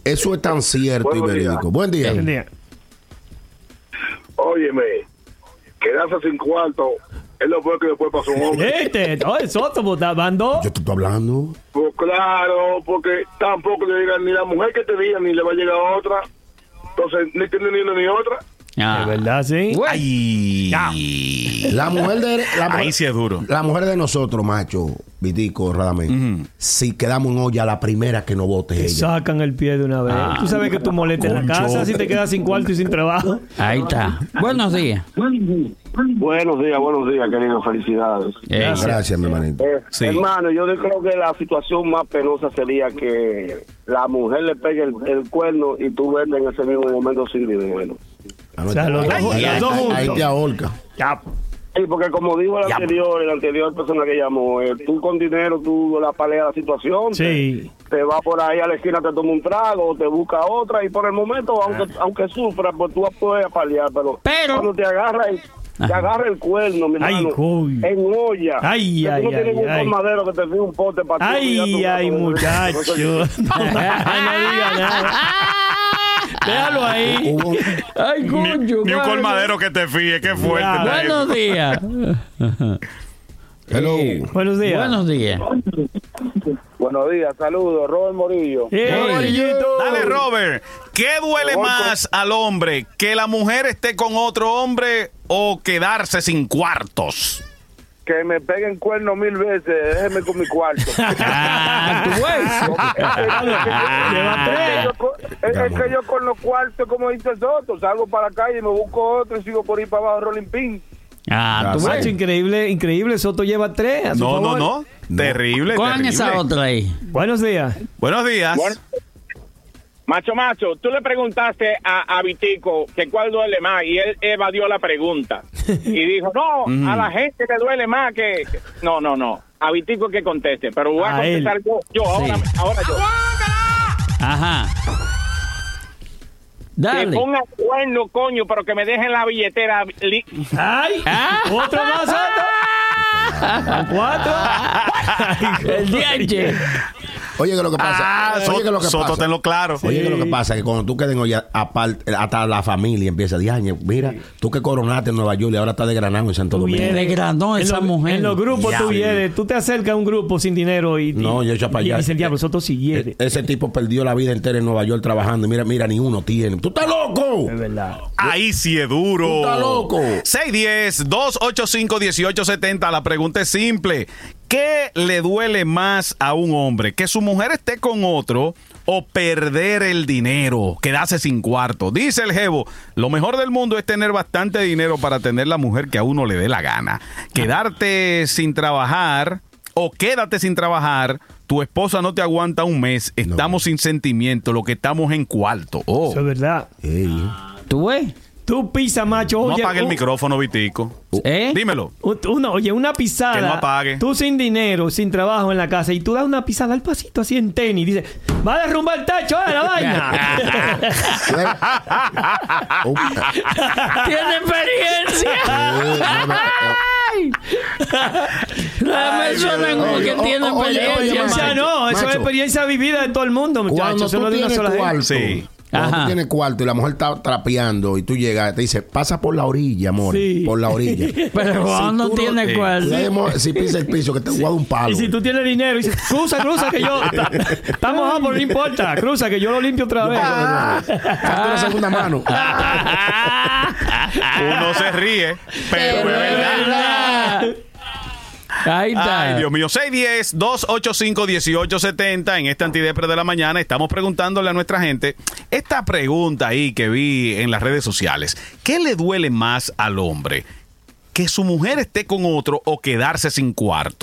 Eso es tan cierto y verídico. Buen día. Buen día. Óyeme, quedarse sin cuarto es lo peor que le puede pasar a un hombre. Soto, ¿bando? Yo te estoy hablando. Pues claro, porque tampoco le digan ni la mujer que te diga ni le va a llegar otra. Entonces, ni uno ni otra. Es verdad, sí. Ay. La mujer de... Ahí sí es duro. La mujer de nosotros, macho, Vitico, Radamés, si quedamos en olla, la primera que nos bote Te ella. sacan el pie de una vez. Tú sabes que tú molestas en la casa si te quedas sin cuarto y sin trabajo. Ahí está. Buenos días. Buenos días, querido. Felicidades. Gracias, mi hermanito. Sí. Hermano, yo creo que la situación más penosa sería que la mujer le pegue el cuerno y tú vendes en ese mismo momento sin dinero. O sea, los dos juntos. Ahí te ahorca. Ya. Sí, porque como dijo el anterior persona que llamó, tú con dinero, tú la paleas la situación, Sí. te vas por ahí a la esquina, te toma un trago, te busca otra, y por el momento, aunque sufras, pues tú puedes paliar, pero cuando te agarra el cuerno, mi hermano, en olla, que tú no tienes un colmadero que te fije un pote para ti. Muchacho. No diga nada. Déjalo ahí. Ay, coño. Ni un colmadero que te fíe, qué fuerte. Buenos días. Hello. Buenos días. Buenos días. Buenos días, saludos, Robert Morillo. Dale, Robert. ¿Qué duele más al hombre? ¿Que la mujer esté con otro hombre o quedarse sin cuartos? Que me peguen cuernos 1000 veces, déjeme con mi cuarto. Es que yo con los cuartos, como dice Soto, salgo para la calle y me busco otro y sigo por ahí para abajo rolling pin. Tu macho, increíble. Soto lleva 3. No. Terrible. Cojan esa otra ahí. Buenos días. Buenos días. Macho, tú le preguntaste a Vitico que cuál duele más y él evadió la pregunta y dijo, no, a la gente le duele más que... No, a Vitico que conteste, pero voy a contestar yo ahora yo. Ajá. Dale. Que ponga cuerno, coño, pero que me dejen la billetera. ¡Ay! ¡Otro más, Soto! 4. El DH. Oye, que lo que pasa. Soto, tenlo claro. Oye, que lo que pasa es que cuando tú quedes en olla, aparte, hasta la familia empieza a decir, mira, tú que coronaste en Nueva York y ahora estás de Granado en Santo Domingo. De Granado esa mujer. En los grupos tú te acercas a un grupo sin dinero y no, yo echa para allá. Y dicen, diablo, Soto sí hiede. Ese tipo perdió la vida entera en Nueva York trabajando y mira, ni uno tiene. ¡Tú estás loco! Es verdad. Ahí sí es duro. ¡Tú estás loco! 610-285-1870. La pregunta es simple. ¿Qué le duele más a un hombre? ¿Que su mujer esté con otro o perder el dinero? Quedarse sin cuarto. Dice el jevo, lo mejor del mundo es tener bastante dinero para tener la mujer que a uno le dé la gana. Quedarte sin trabajar o quédate sin trabajar. Tu esposa no te aguanta un mes. Estamos sin sentimiento. Lo que estamos en cuarto. Eso es verdad. ¿Tú ves? Tú pisas, macho. No apague el micrófono, Vitico. Dímelo. Una pisada. Que no apague. Tú sin dinero, sin trabajo en la casa, y tú das una pisada al pasito así en tenis. Dices, va a derrumbar el techo de la vaina. ¡Tiene experiencia! Que tiene experiencia. No, eso es experiencia vivida de todo el mundo, muchachos. Cuando tú tienes cuarto, sí. Cuando tú tienes cuarto y la mujer está trapeando y tú llegas, te dice, pasa por la orilla, amor. Sí. Por la orilla. Pero cuando no tienes cuarto. Si pisa el piso, que te guarda un palo. Y si tú tienes dinero, y dices, cruza, que yo... Estamos mojado, no importa. Cruza, que yo lo limpio otra vez. La segunda mano. Uno se ríe, pero es verdad. Ahí está. Ay, Dios mío. 610-285-1870. En este Antidepre de la mañana estamos preguntándole a nuestra gente esta pregunta ahí que vi en las redes sociales. ¿Qué le duele más al hombre? ¿Que su mujer esté con otro o quedarse sin cuarto?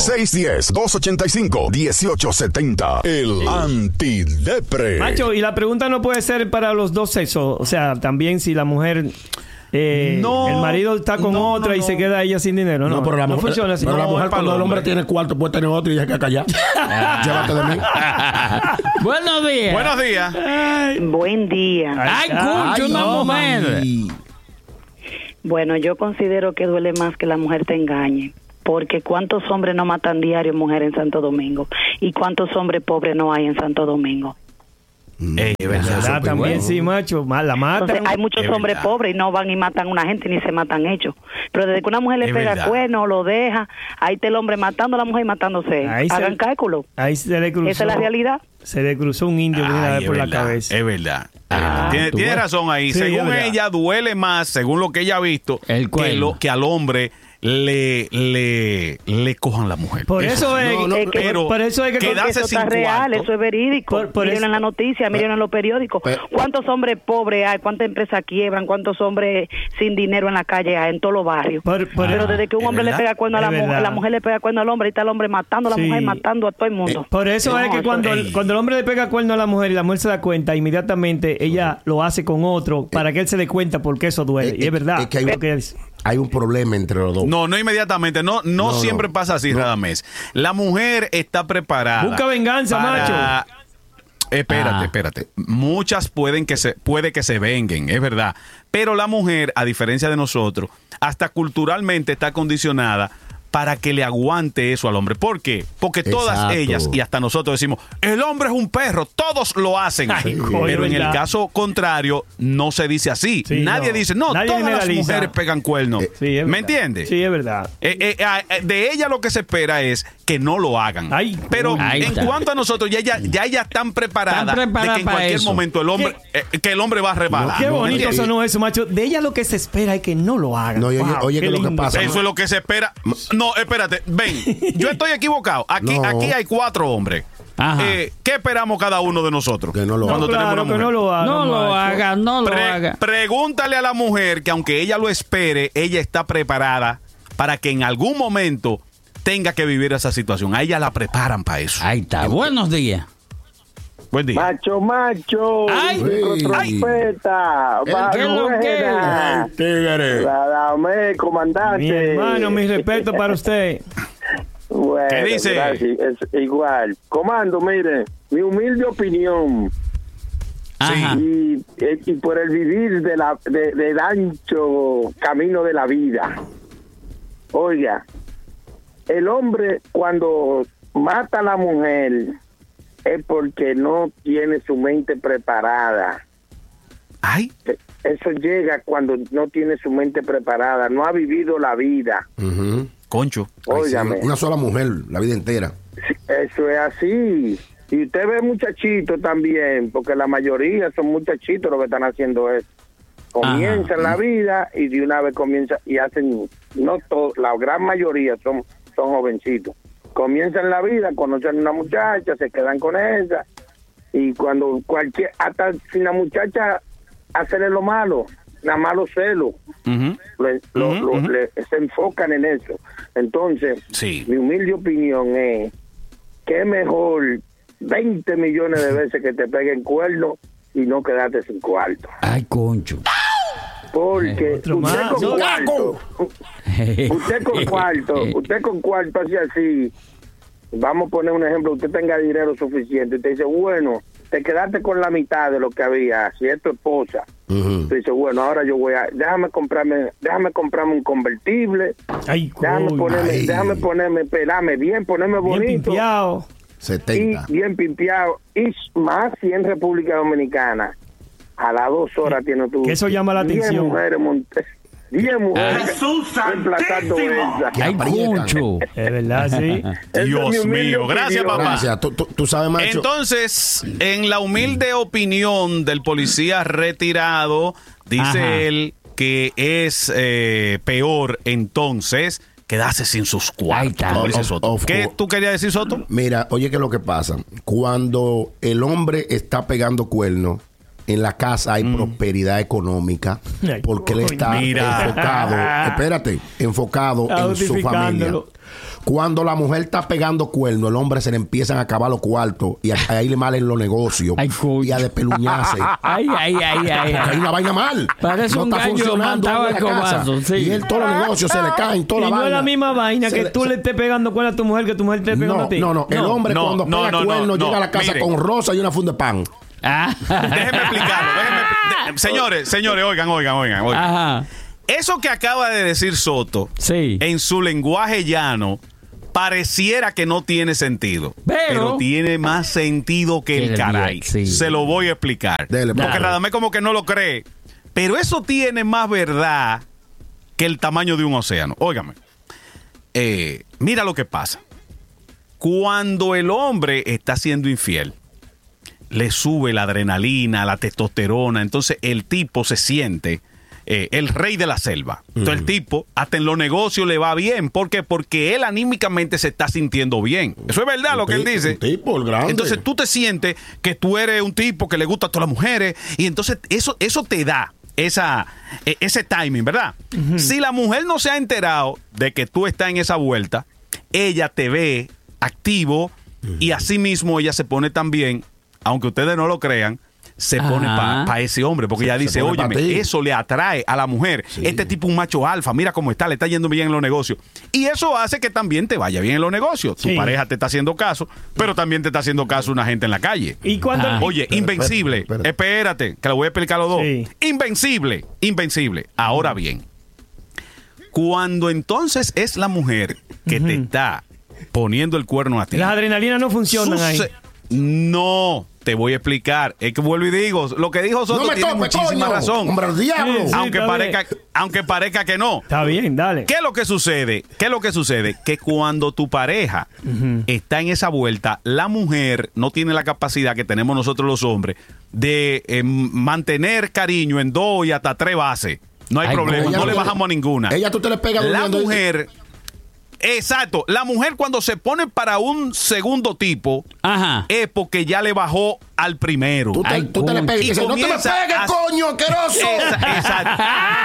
610-285-1870. El Antidepre. Macho, y la pregunta no puede ser para los dos sexos. O sea, también si la mujer... el marido está con otra y se queda ella sin dinero. No, pero la mujer, funciona así. Pero la mujer cuando el hombre tiene cuarto puede tener otro y deja que callar. Llévate de mí. Buenos días. Buenos días. Buen día. Ay, cucho, una mujer. Bueno, yo considero que duele más que la mujer te engañe. Porque ¿cuántos hombres no matan diario mujer en Santo Domingo? ¿Y cuántos hombres pobres no hay en Santo Domingo? verdad también, sí, macho. La matan. Entonces, hay muchos hombres pobres y no van y matan a una gente ni se matan ellos. Pero desde que una mujer le pega cuerno, lo deja, ahí está el hombre matando a la mujer y matándose. Hagan cálculo. Ahí se le cruzó. Esa es la realidad. Se le cruzó un indio por la cabeza. Es verdad. Tiene razón ahí. Sí, según ella, duele más, según lo que ella ha visto, que al hombre le cojan la mujer. Por eso es que eso está real, eso es verídico. Miren en la noticia, miren en los periódicos. ¿Cuántos hombres pobres hay? ¿Cuántas empresas quiebran? ¿Cuántos hombres sin dinero en la calle hay? En todos los barrios. Pero desde que un hombre le pega cuerno a la mujer le pega cuerno al hombre, y está el hombre matando a la mujer, matando a todo el mundo. Por eso es que cuando el hombre le pega cuerno a la mujer y la mujer se da cuenta, inmediatamente ella lo hace con otro para que él se dé cuenta porque eso duele. Y es verdad. Es que hay un problema entre los dos. No inmediatamente. No siempre pasa así, Radamés. La mujer está preparada. Busca venganza, macho. Espérate. Muchas puede que se venguen, es verdad. Pero la mujer, a diferencia de nosotros, hasta culturalmente está condicionada para que le aguante eso al hombre. ¿Por qué? Porque todas ellas y hasta nosotros decimos, el hombre es un perro, todos lo hacen. Pero en el caso contrario, no se dice así. Sí, nadie dice, todas las mujeres pegan cuernos. ¿Me entiendes? Sí, es verdad. De ella lo que se espera es que no lo hagan. Pero en cuanto a nosotros, ya ellas están preparadas de que en cualquier momento que el hombre va a rebalar. Qué bonito sonó eso, macho. De ella lo que se espera es que no lo hagan. No, oye, ¿qué es lo que pasa? Eso es lo que se espera. No, espérate, ven, yo estoy equivocado. Aquí hay 4 hombres. ¿Qué esperamos cada uno de nosotros? Que no lo hagan. No lo hagan. No lo hagan. Pregúntale a la mujer que aunque ella lo espere, ella está preparada para que en algún momento tenga que vivir esa situación. A ella la preparan para eso. Ahí está. Buenos días. Buen día. Macho. Ay. Trompeta. ¿Qué es lo que? Dame, comandante. Mi hermano, mi respeto para usted. Bueno, ¿qué dice? Gracias. Es igual. Comando, mire, mi humilde opinión. Y por el vivir del ancho camino de la vida. Oiga, el hombre cuando mata a la mujer es porque no tiene su mente preparada. Eso llega cuando no tiene su mente preparada, no ha vivido la vida. Concho. Óigame. Una sola mujer, la vida entera. Eso es así. Y usted ve muchachitos también, porque la mayoría son muchachitos los que están haciendo eso. Comienzan la vida y de una vez comienzan y hacen, no todo, la gran mayoría son jovencitos. Comienzan la vida, conocen a una muchacha, se quedan con ella, y cuando hasta si la muchacha hacerle lo malo, nada más los celos, se enfocan en eso. Entonces, mi humilde opinión es que es mejor 20 millones de veces que te peguen cuernos y no quedarte sin cuarto. Ay, concho. Porque usted con cuarto así, vamos a poner un ejemplo, usted tenga dinero suficiente y te dice, bueno, te quedaste con la mitad de lo que había, si es tu esposa. Te dice, bueno, ahora yo déjame comprarme un convertible, déjame ponerme, pelarme bien, ponerme bonito. Bien pimpeado. 70. Y bien pimpeado. Y más si en República Dominicana, a las 2 horas tiene tu... Que eso llama la atención. 10 mujeres reemplazando esa. ¡Ay, concho! Es verdad, sí. Dios mío. Gracias, papá. Gracias. Tú sabes, macho. Entonces, en la humilde opinión del policía retirado, dice él que es peor entonces quedarse sin sus cuartos. ¿Qué tú querías decir, Soto? Mira, oye, ¿qué es lo que pasa? Cuando el hombre está pegando cuernos, en la casa hay prosperidad económica porque él está enfocado en su familia. Cuando la mujer está pegando cuernos, el hombre se le empiezan a acabar los cuartos y a irle mal en los negocios y a despeluñarse. Ay. Hay una vaina mal. Parece no un está funcionando en la casa. Y él todos los negocios se le caen, toda la vaina. Y no es la misma vaina que tú le estés pegando cuernos a tu mujer que tu mujer te esté pegando a ti. No. El hombre cuando pega cuernos llega a la casa con rosa y una funda de pan. Déjenme explicarlo. Señores, oigan. Ajá. Eso que acaba de decir Soto, en su lenguaje llano, pareciera que no tiene sentido, pero tiene más sentido que el caray. Sí. Se lo voy a explicar. Porque Radamés como que no lo cree, pero eso tiene más verdad que el tamaño de un océano. Óigame, mira lo que pasa. Cuando el hombre está siendo infiel, le sube la adrenalina, la testosterona, entonces el tipo se siente el rey de la selva. Entonces el tipo, hasta en los negocios le va bien. ¿Por qué? Porque él anímicamente se está sintiendo bien. Eso es verdad lo que él dice. Tipo, el grande. Entonces tú te sientes que tú eres un tipo que le gusta a todas las mujeres y entonces eso te da ese timing, ¿verdad? Si la mujer no se ha enterado de que tú estás en esa vuelta, ella te ve activo y así mismo ella se pone también, aunque ustedes no lo crean, se pone para ese hombre, porque ella dice, óyeme, eso le atrae a la mujer. Sí. Este tipo un macho alfa, mira cómo está, le está yendo bien en los negocios. Y eso hace que también te vaya bien en los negocios. Tu pareja te está haciendo caso, pero también te está haciendo caso una gente en la calle. ¿Y cuando Oye, invencible. Espérate, que lo voy a explicar los dos. Sí. Invencible. Ahora bien, cuando entonces es la mujer que te está poniendo el cuerno a ti. Las adrenalinas no funcionan ahí. No, te voy a explicar. Es que vuelvo y digo, lo que dijo Soto tiene muchísima razón. Hombre, el diablo. Aunque parezca que no. Está bien, dale. ¿Qué es lo que sucede? Que cuando tu pareja está en esa vuelta, la mujer no tiene la capacidad que tenemos nosotros los hombres de mantener cariño en 2 y hasta 3 bases. No hay problema, no le bajamos a ninguna. Ella tú te le pegas. La mujer... Exacto, la mujer cuando se pone para un segundo tipo es porque ya le bajó al primero. Tú te le pegas y dices, no te me pegues, coño, asqueroso. Exacto.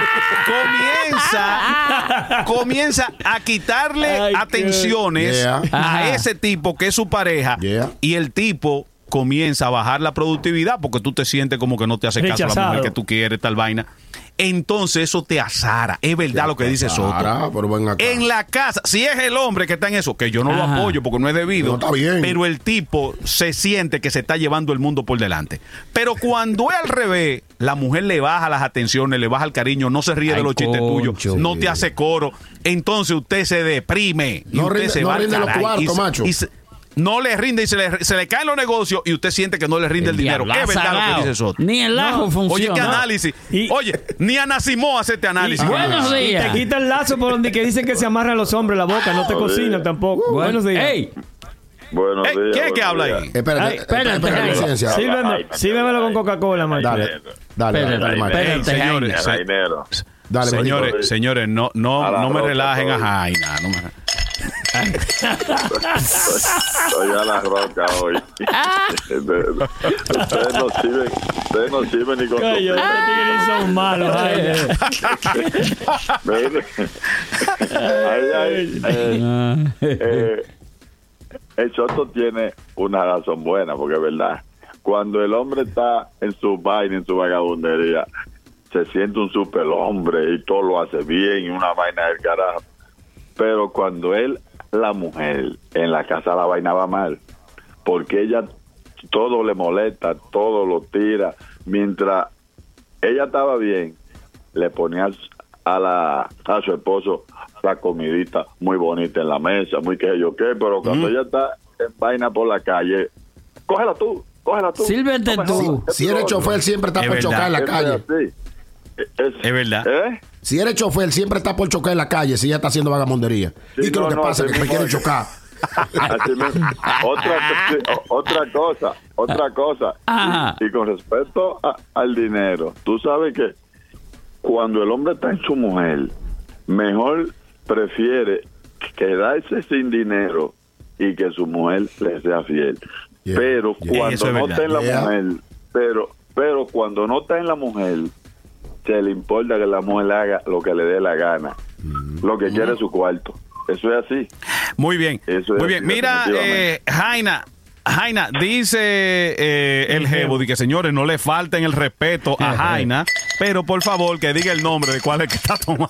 Comienza a quitarle atenciones a ese tipo que es su pareja y el tipo comienza a bajar la productividad porque tú te sientes como que no te hace caso a la mujer que tú quieres, tal vaina. Entonces eso te azara. Es verdad lo que dice Soto. En la casa, si es el hombre que está en eso, que yo no lo apoyo porque no es debido, está bien. Pero el tipo se siente que se está llevando el mundo por delante. Pero cuando es al revés, la mujer le baja las atenciones, le baja el cariño, no se ríe de los chistes tuyos, no te hace coro. Entonces usted se deprime. Y usted se va rinde los cuartos, macho. No le rinde y se le caen los negocios y usted siente que no le rinde el dinero. Es verdad lo que dice Soto. Ni el ajo funciona. Oye, qué análisis. Oye, ni Ana Simó hace este análisis. Buenos días. Y te quita el lazo por donde que dicen que se amarran los hombres la boca. No te cocinan tampoco. Buenos días. Buenos días. ¿Quién es que habla ahí? Espérate. Sírvemelo con Coca-Cola, macho. Dale, señores, no me relajen a Jaina. No me... Estoy a la roca hoy. Ustedes no sirven ni con son malos. El Soto tiene una razón buena, porque es verdad. Cuando el hombre está en su vaina, en su vagabundería, se siente un superhombre y todo lo hace bien y una vaina del carajo. Pero cuando la mujer en la casa, la vaina va mal, porque ella todo le molesta, todo lo tira. Mientras ella estaba bien, le ponía a su esposo la comidita muy bonita en la mesa, muy que yo qué, pero cuando ella está en vaina por la calle, cógela tú. Sírvete tú. Si eres chofer, siempre está por chocar en la calle. Es verdad. Si eres chofer, siempre está por chocar en la calle si ella está haciendo vagamundería. ¿Y qué es lo que pasa? Que me quieren chocar. Otra cosa. Y con respecto al dinero, tú sabes que cuando el hombre está en su mujer, mejor prefiere quedarse sin dinero y que su mujer le sea fiel. Pero cuando no está en la mujer, pero cuando no está en la mujer, se le importa que la mujer haga lo que le dé la gana, lo que quiere su cuarto. Eso es así. Muy bien. Mira, Jaina, dice el jevo, de que señores, no le falten el respeto a Jaina, pero por favor que diga el nombre de cuál es que está tomando.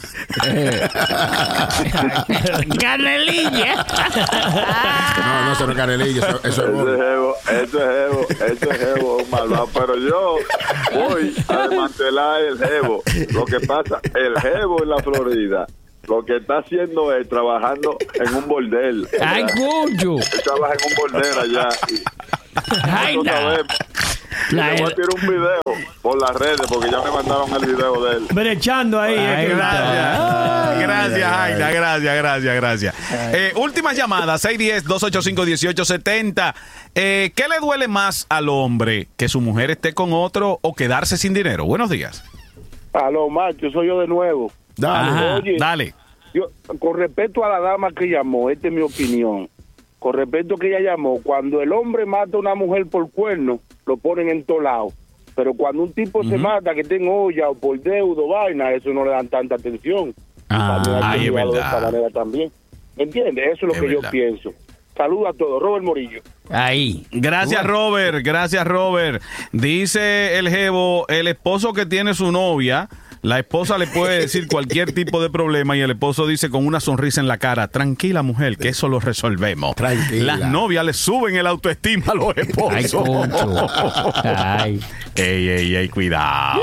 Canelilla. No, eso no es canelilla, eso es jevo, un malvado. Pero yo voy a desmantelar el jevo. Lo que pasa, el jevo en la Florida lo que está haciendo es trabajando en un bordel. ¡Ay, coño! Él trabaja en un bordel allá. ¡Ay, no! Le voy a tirar un video por las redes porque ya me mandaron el video de él. Brechando ahí. Gracias, Aida. Gracias. Últimas llamadas, 610-285-1870. ¿Qué le duele más al hombre? ¿Que su mujer esté con otro o quedarse sin dinero? Buenos días. Aló, macho, soy yo de nuevo. Dale. Oye, dale. Yo, con respecto a la dama que llamó, esta es mi opinión. Con respecto a que ella llamó, cuando el hombre mata a una mujer por cuerno, lo ponen en todos lados. Pero cuando un tipo se mata, que esté en olla o por deudo, vaina, eso no le dan tanta atención. Es verdad. De esta manera también. ¿Me entiendes? Eso es lo que yo pienso. Saludos a todos. Robert Morillo. Ahí. Gracias, Robert. Dice el jevo, el esposo que tiene su novia, la esposa le puede decir cualquier tipo de problema y el esposo dice con una sonrisa en la cara, tranquila mujer, que eso lo resolvemos. Tranquila. Las novias le suben el autoestima a los esposos. Ay, Ey, cuidado.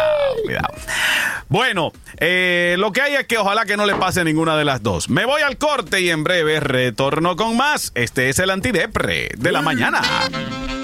Bueno, lo que hay es que ojalá que no le pase ninguna de las dos. Me voy al corte y en breve retorno con más. Este es el Antidepre de la mañana.